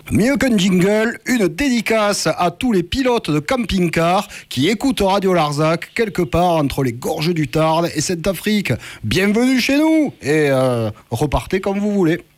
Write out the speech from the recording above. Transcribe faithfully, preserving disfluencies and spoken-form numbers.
Mieux qu'un jingle, une dédicace à tous les pilotes de camping-car qui écoutent Radio Larzac quelque part entre les gorges du Tarn et Sainte-Afrique. Bienvenue chez nous et euh, repartez comme vous voulez.